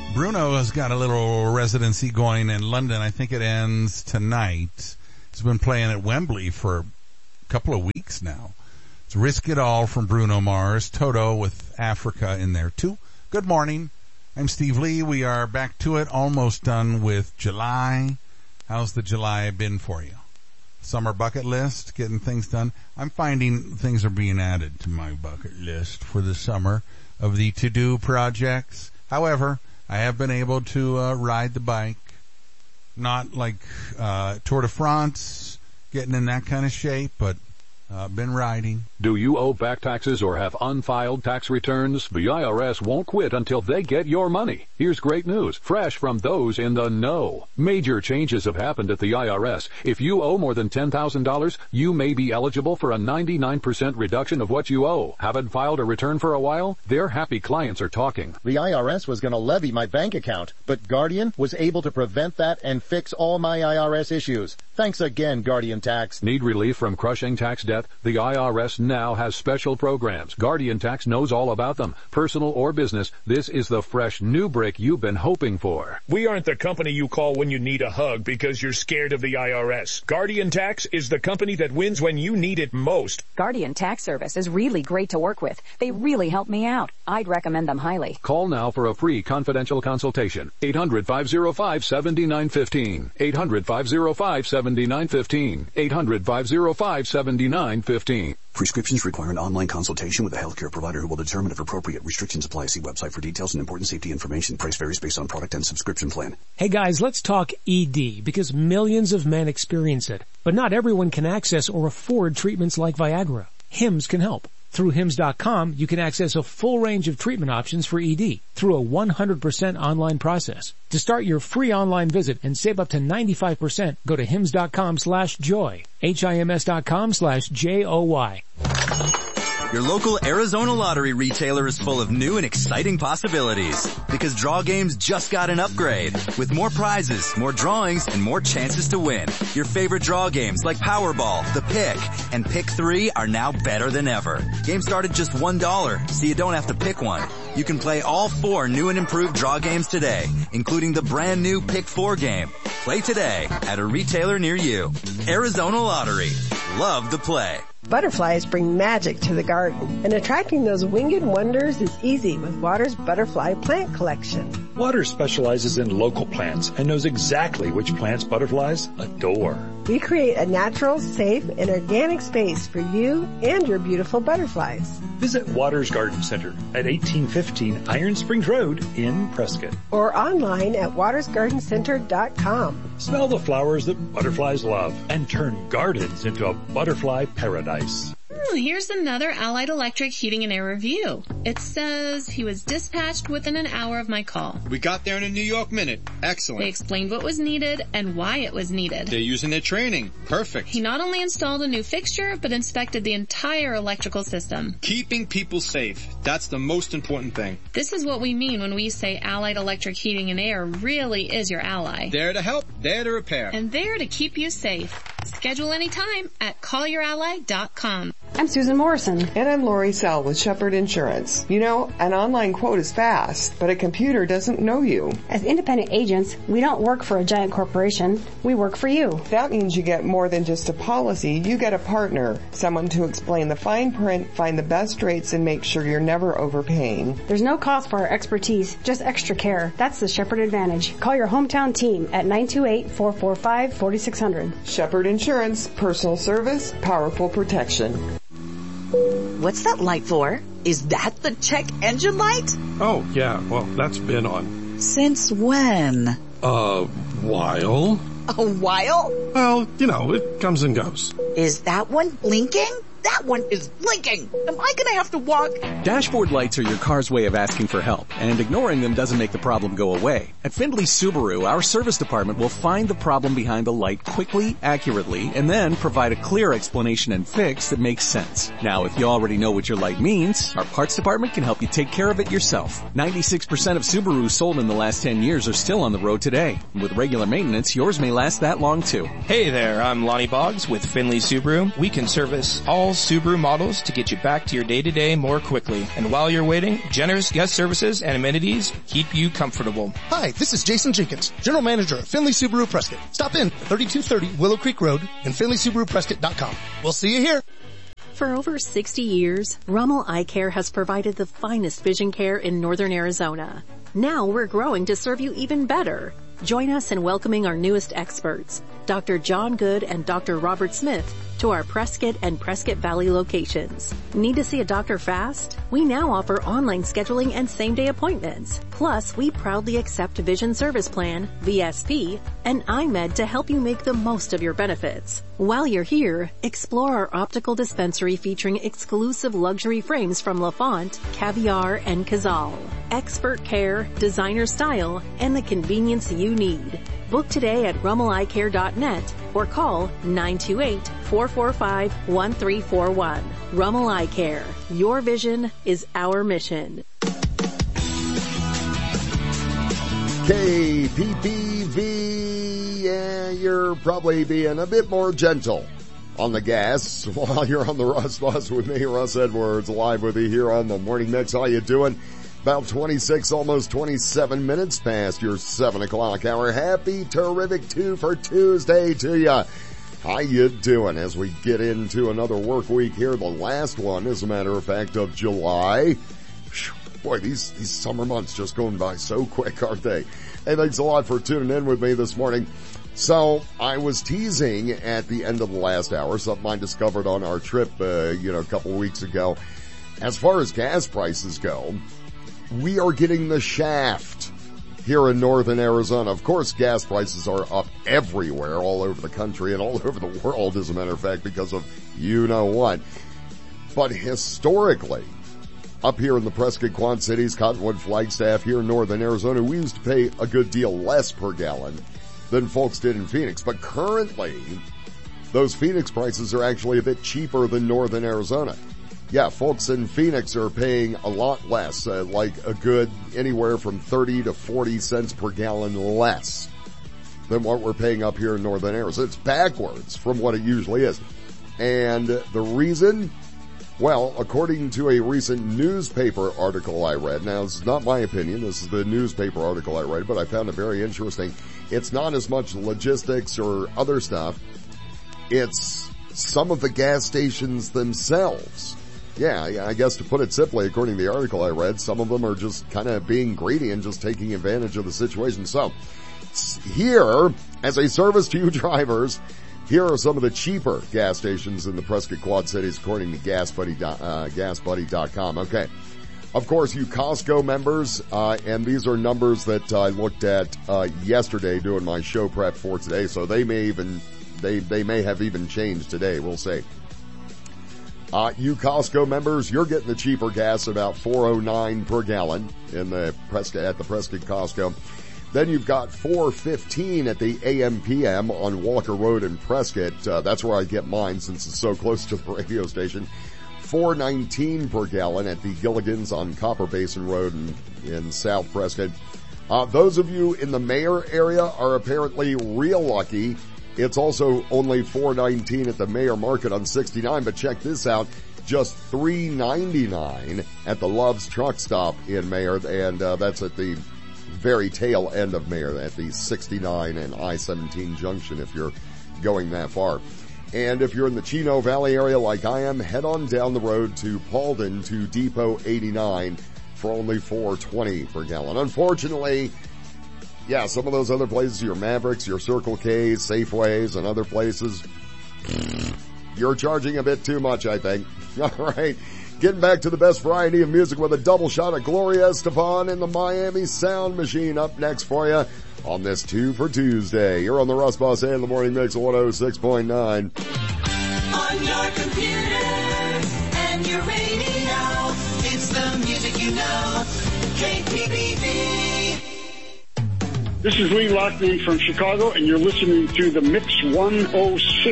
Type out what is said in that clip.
Bruno has got a little residency going in London. I think it ends tonight. He's been playing at Wembley for a couple of weeks now. It's Risk It All from Bruno Mars. Toto with Africa in there too. Good morning. I'm Steve Lee. We are back to it. Almost done with July. How's the July been for you? Summer bucket list, getting things done. I'm finding things are being added to my bucket list for the summer of the to-do projects. However, I have been able to ride the bike. Not like Tour de France, getting in that kind of shape, but been riding. Do you owe back taxes or have unfiled tax returns? The IRS won't quit until they get your money. Here's great news, fresh from those in the know. Major changes have happened at the IRS. If you owe more than $10,000, you may be eligible for a 99% reduction of what you owe. Haven't filed a return for a while? Their happy clients are talking. The IRS was going to levy my bank account, but Guardian was able to prevent that and fix all my IRS issues. Thanks again, Guardian Tax. Need relief from crushing tax debt? The IRS now has special programs. Guardian Tax knows all about them. Personal or business, this is the fresh new brick you've been hoping for. We aren't the company you call when you need a hug because you're scared of the IRS. Guardian Tax is the company that wins when you need it most. Guardian Tax Service is really great to work with. They really help me out. I'd recommend them highly. Call now for a free confidential consultation. 800-505-7915. 800-505-7915. 800-505-7915. Prescriptions require an online consultation with a healthcare provider who will determine if appropriate. Restrictions apply. See website for details and important safety information. Price varies based on product and subscription plan. Hey guys, let's talk ED because millions of men experience it. But not everyone can access or afford treatments like Viagra. Hims can help. Through Hims.com, you can access a full range of treatment options for ED through a 100% online process. To start your free online visit and save up to 95%, go to Hims.com/joy. HIMS.com/JOY. Your local Arizona Lottery retailer is full of new and exciting possibilities because draw games just got an upgrade with more prizes, more drawings, and more chances to win. Your favorite draw games like Powerball, The Pick, and Pick 3 are now better than ever. Games start at just $1, so you don't have to pick one. You can play all 4 new and improved draw games today, including the brand new Pick 4 game. Play today at a retailer near you. Arizona Lottery. Love the play. Butterflies bring magic to the garden, and attracting those winged wonders is easy with Water's Butterfly Plant Collection. Water specializes in local plants and knows exactly which plants butterflies adore. We create a natural, safe, and organic space for you and your beautiful butterflies. Visit Waters Garden Center at 1815 Iron Springs Road in Prescott. Or online at watersgardencenter.com. Smell the flowers that butterflies love and turn gardens into a butterfly paradise. Here's another Allied Electric heating and air review. It says he was dispatched within an hour of my call. We got there in a New York minute. Excellent. They explained what was needed and why it was needed. They're using their training. Perfect. He not only installed a new fixture, but inspected the entire electrical system. Keeping people safe. That's the most important thing. This is what we mean when we say Allied Electric Heating and Air really is your ally. There to help, there to repair. And there to keep you safe. Schedule anytime at callyourally.com. I'm Susan Morrison. And I'm Lori Sell with Shepherd Insurance. You know, an online quote is fast, but a computer doesn't know you. As independent agents, we don't work for a giant corporation. We work for you. That means you get more than just a policy. You get a partner, someone to explain the fine print, find the best rates, and make sure you're never overpaying. There's no cost for our expertise, just extra care. That's the Shepherd Advantage. Call your hometown team at 928-445-4600. Shepherd Insurance, personal service, powerful protection. What's that light for? Is that the check engine light? Oh, yeah. Well, that's been on. Since when? A while. A while? Well, you know, it comes and goes. Is that one blinking? That one is blinking. Am I gonna have to walk? Dashboard lights are your car's way of asking for help, and ignoring them doesn't make the problem go away. At Findlay Subaru, our service department will find the problem behind the light quickly, accurately, and then provide a clear explanation and fix that makes sense. Now, if you already know what your light means, our parts department can help you take care of it yourself. 96% of Subarus sold in the last 10 years are still on the road today. With regular maintenance, yours may last that long too. Hey there, I'm Lonnie Boggs with Findlay Subaru. We can service all all Subaru models to get you back to your day-to-day more quickly. And while you're waiting, generous guest services and amenities keep you comfortable. Hi, this is Jason Jenkins, General Manager of Finley Subaru Prescott. Stop in 3230 Willow Creek Road and FinleySubaruPrescott.com. We'll see you here. For over 60 years, Rummel Eye Care has provided the finest vision care in northern Arizona. Now we're growing to serve you even better. Join us in welcoming our newest experts, Dr. John Good and Dr. Robert Smith, to our Prescott and Prescott Valley locations. Need to see a doctor fast? We now offer online scheduling and same-day appointments. Plus, we proudly accept Vision Service Plan, VSP, and iMed to help you make the most of your benefits. While you're here, explore our optical dispensary featuring exclusive luxury frames from LaFont, Caviar, and Cazal. Expert care, designer style, and the convenience you need. Book today at RummelEyeCare.net or call 928-445-1341. Rummel Eye Care. Your vision is our mission. KPPV, yeah, you're probably being a bit more gentle on the gas while you're on the Russ Bus with me, Russ Edwards, live with you here on the Morning Mix. How you doing? About 26, almost 27 minutes past your 7 o'clock hour. Happy, terrific 2 for Tuesday to ya. How you doing as we get into another work week here? The last one, as a matter of fact, of July. Boy, these summer months just going by so quick, aren't they? Hey, thanks a lot for tuning in with me this morning. So, I was teasing at the end of the last hour, something I discovered on our trip, a couple weeks ago. As far as gas prices go, we are getting the shaft here in northern Arizona. Of course, gas prices are up everywhere, all over the country and all over the world, as a matter of fact, because of you-know-what. But historically, up here in the Prescott Quad Cities, Cottonwood, Flagstaff, here in northern Arizona, we used to pay a good deal less per gallon than folks did in Phoenix. But currently, those Phoenix prices are actually a bit cheaper than northern Arizona. Yeah, folks in Phoenix are paying a lot less, like a good anywhere from 30 to 40 cents per gallon less than what we're paying up here in northern Arizona. It's backwards from what it usually is. And the reason, well, according to a recent newspaper article I read, now this is not my opinion, this is the newspaper article I read, but I found it very interesting. It's not as much logistics or other stuff. It's some of the gas stations themselves. Yeah, I guess to put it simply, according to the article I read, some of them are just kind of being greedy and just taking advantage of the situation. So, here, as a service to you drivers, here are some of the cheaper gas stations in the Prescott Quad Cities, according to GasBuddy.com. Okay. Of course, you Costco members, and these are numbers that I looked at, yesterday doing my show prep for today, so they may have even changed today, we'll see. You Costco members, you're getting the cheaper gas, about $4.09 per gallon at the Prescott Costco. Then you've got $4.15 at the AM/PM on Walker Road in Prescott. That's where I get mine since it's so close to the radio station. $4.19 per gallon at the Gilligan's on Copper Basin Road in South Prescott. Those of you in the Mayer area are apparently real lucky. It's also only $4.19 at the Mayer Market on 69, but check this out, just $3.99 at the Love's Truck Stop in Mayer, and that's at the very tail end of Mayer, at the 69 and I-17 junction if you're going that far. And if you're in the Chino Valley area like I am, head on down the road to Paulden to Depot 89 for only $4.20 per gallon. Unfortunately, yeah, some of those other places, your Mavericks, your Circle K's, Safeways, and other places, you're charging a bit too much, I think. All right, getting back to the best variety of music with a double shot of Gloria Estefan and the Miami Sound Machine up next for you on this 2 for Tuesday. You're on the Russ Bus and the Morning Mix 106.9. On your computer and your radio, it's the music you know, KPPV. This is Lee Lockney from Chicago, and you're listening to the Mix 106.